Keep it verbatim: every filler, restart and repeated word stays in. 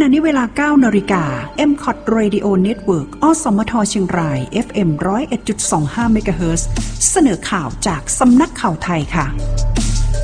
นี้เวลา เก้า นาฬิกา เอ็ม ซี โอ ที Radio Network อสมทเชียงราย เอฟ เอ็ม หนึ่งศูนย์เอ็ดจุดสองห้า เมกะเฮิรตซ์ เสนอข่าวจากสำนักข่าวไทยค่ะ